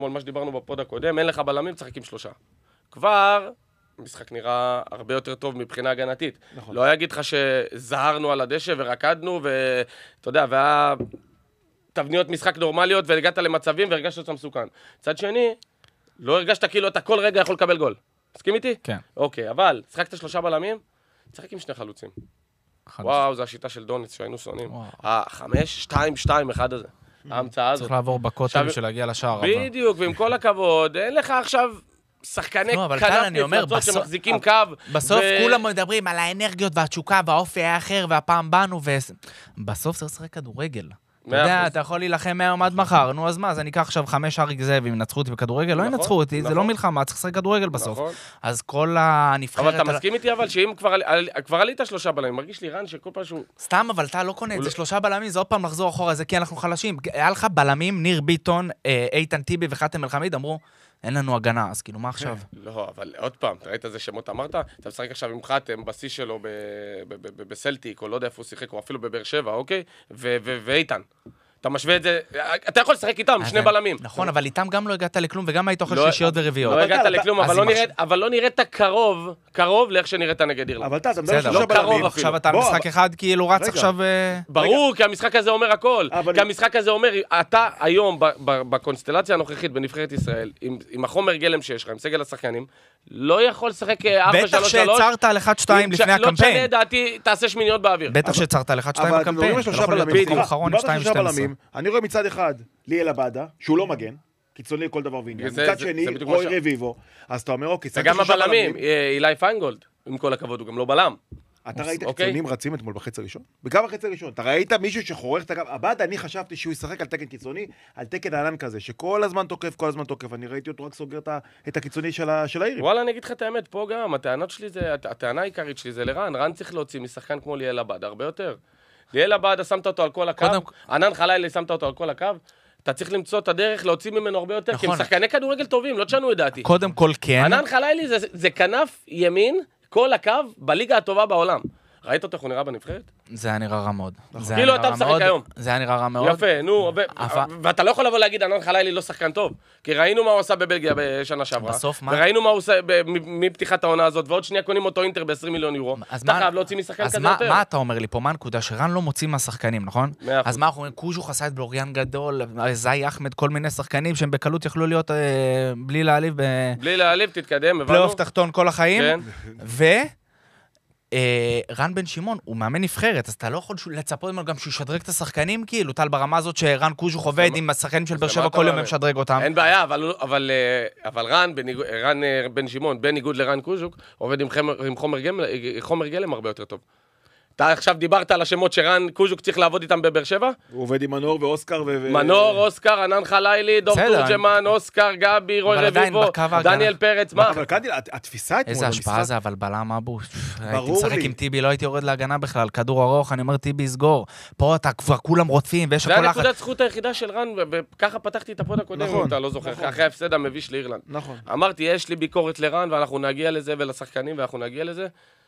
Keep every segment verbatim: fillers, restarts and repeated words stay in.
כמו מה שדיברנו בפוד הקודם, אין לך בלמים, תשחק עם שלושה. כבר, המשחק נראה הרבה יותר טוב מבחינה הגנתית. נכון. לא יגיד לך שזהרנו על הדשא ורקדנו, ואתה יודע, והיה תבניות משחק נורמליות, והגעת למצבים והרגשת שאתה מסוכן. צד שני, לא הרגשת כאילו אתה כל רגע יכול לקבל גול. מסכים איתי? כן. אוקיי, אבל שחקת שלושה בלמים, תשחק עם שני חלוצים. וואו, זו השיטה של דוניץ שהיינו שונאים. החמש, שתיים, שתיים, אחד הזה. ההמצאה הזאת. צריך לעבור בקוטל בשביל להגיע לשער. בדיוק, ועם כל הכבוד, אין לך עכשיו שחקני כנף מפלצות שמחזיקים קו. בסוף כולם מדברים על האנרגיות והתשוקה והאופי היה אחר והפעם באנו, ובסוף זה לשחק כדורגל. אתה יודע, אתה יכול להילחם מהיום עד מחר, נו אז מה, אז אני אקח עכשיו חמש אריק זאב, אם ינצחו אותי בכדורגל, לא ינצחו אותי, זה לא מלחמה, צריך לשחק כדורגל בסוף. אז כל הנבחרת... אבל אתה מסכים איתי אבל שאם כבר עלית שלושה בלמים, מרגיש לי רן שכל פעם שהוא... סתם, אבל אתה לא קונה את זה, שלושה בלמים, זה עוד פעם לחזור אחורה, זה כי אנחנו חלשים. היה לך בלמים, ניר ביטון, איתן טיבי וחתם אל-חמיד, אמרו, אין לנו הגנה, אז כאילו, מה עכשיו? לא, אבל עוד פעם, אתה ראית איזה שמות אמרת? אתה משחק עכשיו עם חתם, בשיא שלו בסלטיק, או לא יודע איפה הוא שיחק, או אפילו בבאר שבע, אוקיי? ואיתן. אתה משווה את זה, אתה יכול לשחק איתם, שני בלמים. נכון, אבל איתם גם לא הגעת לכלום, וגם היית אוכל שישיות ורביעות. לא הגעת לכלום, אבל לא נראית קרוב, קרוב לאיך שנראית נגד אירלנד. אבל אתה, אתה מדבר שלושה בלמים. עכשיו אתה משחק אחד, כאילו רץ עכשיו... ברור, כי המשחק הזה אומר הכל. כי המשחק הזה אומר, אתה היום, בקונסטלציה הנוכחית בנבחרת ישראל, עם החומר גלם שיש לך, עם סגל השחקנים, לא יכול לשחק ארבע שלוש שלוש. בטח שהצרת על אחד שתיים לפני הקמפיין. לא תשנה דעתי, תעשה שמיניות באוויר. בטח שהצרת על אחד שתיים בקמפיין. אני רואה מצד אחד ליאל עבדה, שהוא לא מגן, קיצוני לכל דבר ועניין. מצד שני, רוי רביבו. אז אתה אומר, אוקיי, וגם הבלמים, אילי פיינגולד, עם כל הכבוד, הוא גם לא בלם. אתה ראית קיצונים רצים אתמול בחצי הראשון? וגם בחצי הראשון. אתה ראית מישהו שחורך את הקו? עבדה, אני חשבתי שהוא ישחק על תקן קיצוני, על תקן הענן כזה, שכל הזמן תוקף, כל הזמן תוקף. אני ראיתי אותו רק סוגר את הקיצוני של העירים. וואלה, אני אגיד לך את האמת, פה גם, הטענות שלי זה, הטענה העיקרית שלי זה לרן. רן צריך להוציא משחקן כמו ליאל עבדה, הרבה יותר. ליאל עבדה, שמת אותו על כל הקו, ענן חלילי שמת אותו על כל הקו, אתה צריך למצוא את הדרך להוציא ממנו הרבה יותר, כי הם שחקני כדורגל טובים, לא תשנו את דעתי. קודם כל כן. ענן חלילי זה כנף ימין, כל הקו, בליגה הטובה בעולם. ראית אותו איך הוא נראה בנבחרת? זה היה נראה רע מאוד. כאילו אתה משחק היום. זה היה נראה רע מאוד. יפה, נו, ואתה לא יכול לבוא להגיד, ענן חלילי לא שחקן טוב, כי ראינו מה הוא עושה בבלגיה בשנה שעברה, וראינו מה הוא עושה מפתיחת העונה הזאת, ועוד שנייה קונים אותו אינטר ב-עשרים מיליון יורו. אתה חייב להוציא משחקן כזה יותר. אז מה אתה אומר לי פה? מה הנקודה? שרן לא מוציא מהשחקנים, נכון? אז מה אנחנו אומרים? קוז'וך עשה את בלוריאן גדול, זאי אחמד, כל מיני שחקנים שהם בקלות יכלו להיות בלי להעליב. בלי להעליב, תתקדם, הבנו. פלייאוף תחתון כל החיים. ו רן בן שמעון, הוא מאמן נבחרת, אז אתה לא יכול לצפות ממנו גם שהוא ישדרג את השחקנים, כאילו, טל ברמה הזאת שרן קוז'וך עובד עם השחקנים של באר שבע כל יום ומשדרג אותם. אין בעיה, אבל רן בן שמעון, בניגוד לרן קוז'וך, עובד עם חומר גלם הרבה יותר טוב. אתה עכשיו דיברת על השמות שרן קוז'וק צריך לעבוד איתם בבאר שבע? הוא עובד עם מנור ואוסקר ו... מנור, אוסקר, ענן חלילי, דור תורג'מן, אוסקר, גבי, רוי רביבו, דניאל פרץ, מה? אבל קנדיל, התפיסה אתמול... איזה השפעה זה, אבל בלם אבו. הייתי משחק עם טיבי, לא הייתי יורד להגנה בכלל, כדור ארוך, אני אומר טיבי יסגור. פה אתה כבר כולם רודפים, ויש הכל... זה הנקודת זכות היחידה של רן, וככה פתחתי את הפוד הקודם, אם אתה לא זוכר, אחרי ההפסד המביש לאירלנד. אמרתי, יש לי ביקורת לרן, ואנחנו נגיע לזה ולשחקנים, ואנחנו נגיע לזה.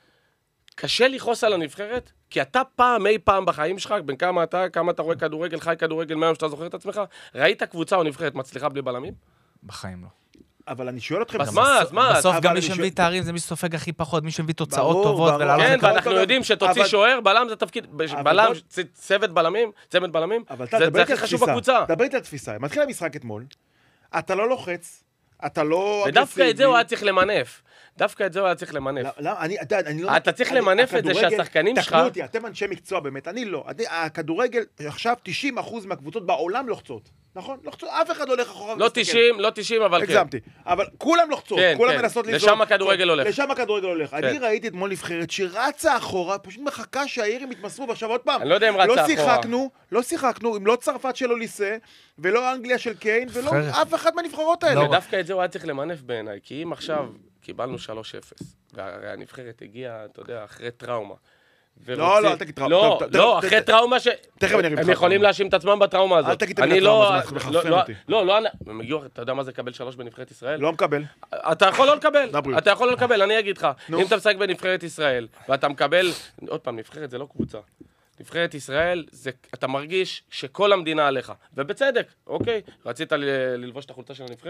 קשה לכעוס על הנבחרת, כי אתה פעם, אי פעם בחיים שלך, בין כמה אתה, כמה אתה רואה כדורגל, חי כדורגל, מהיום שאתה זוכר את עצמך, ראית קבוצה או נבחרת מצליחה בלי בלמים? בחיים לא. אבל אני שואל אתכם... אז מה, אז מה? בסוף גם מי שמביא תארים זה מי שסופג הכי פחות, מי שמביא תוצאות טובות ולעלות... כן, ואנחנו יודעים שתוציא שוער, בלם זה תפקיד, בלם, צוות בלמים, צוות בלמים, זה הכי חשוב בקבוצה. דבר איתי על תפיסה, מתחיל המשחק אתמול, אתה לא לוחץ, אתה לא... ודווקא את זה הוא היה צריך למנף. דווקא את זה הוא היה צריך למנף. אתה צריך למנף את זה שהשחקנים שלך... תקנו אותי, אתם אנשי מקצוע באמת, אני לא. הכדורגל, עכשיו תשעים אחוז מהקבוצות בעולם לוחצות. נכון? לוחצות, אף אחד הולך אחורה. לא תשעים, לא תשעים, אבל כן. הגזמתי. אבל כולם לוחצות, כולם מנסות לזור. לשם הכדורגל הולך. לשם הכדורגל הולך. אני ראיתי אתמול נבחרת שרצה אחורה, פשוט מחכה שהעירים יתמסרו, ועכשיו עוד פעם. אני לא יודע אם רצה אחורה. לא שיחקנו, אם לא צרפת של אוליסה, ולא אנגליה של קיין, ולא אף אחד מהנבחרות האלה. ודווקא את זה הוא היה צריך למנף בעיניי, כי אם עכשיו קיבלנו שלוש אפס, והרי הנבחרת הגיעה, אתה יודע, אחרי טראומה. לא, לא, אל תגיד טראומה. לא, לא, אחרי טראומה ש... תכף אני אגיד לך. הם יכולים להאשים את עצמם בטראומה הזאת. אל תגיד את הטראומה, זה מחפן אותי. לא, לא, הם הגיעו, אתה יודע מה זה לקבל שלוש בנבחרת ישראל? לא מקבל. אתה יכול לא לקבל, אתה יכול לא לקבל, אני אגיד לך. אם אתה משחק בנבחרת ישראל, ואתה מקבל, עוד פעם, נבחרת זה לא קבוצה. נבחרת ישראל, אתה מרגיש שכל המדינה עליך, ובצדק, אוקיי? רצית ללבוש את החולצה של הנבחרת?